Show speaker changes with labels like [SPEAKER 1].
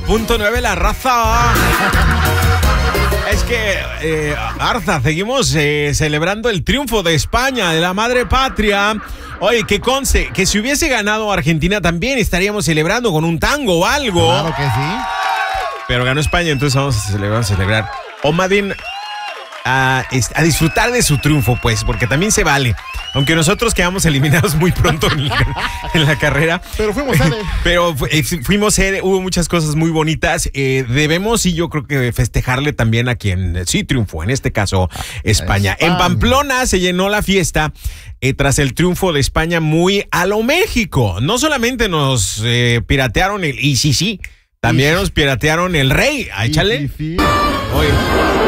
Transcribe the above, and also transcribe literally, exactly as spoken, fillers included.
[SPEAKER 1] punto nueve la raza. Es que, eh, Arza, seguimos eh, celebrando el triunfo de España, de la madre patria. Oye, que conste, que si hubiese ganado Argentina también estaríamos celebrando con un tango o algo.
[SPEAKER 2] Claro que sí.
[SPEAKER 1] Pero ganó España, entonces vamos a celebrar. Vamos a celebrar. Omadín, a, a disfrutar de su triunfo, pues, porque también se vale. Aunque nosotros quedamos eliminados muy pronto en la, en la carrera.
[SPEAKER 2] Pero fuimos sede.
[SPEAKER 1] Pero fuimos sede, hubo muchas cosas muy bonitas. Eh, debemos, y yo creo que festejarle también a quien sí triunfó, en este caso, España.
[SPEAKER 2] España.
[SPEAKER 1] En Pamplona se llenó la fiesta eh, tras el triunfo de España muy a lo México. No solamente nos eh, piratearon el y sí, sí, también nos piratearon el rey. Ah, échale.
[SPEAKER 2] Sí, sí, sí.
[SPEAKER 1] Oye.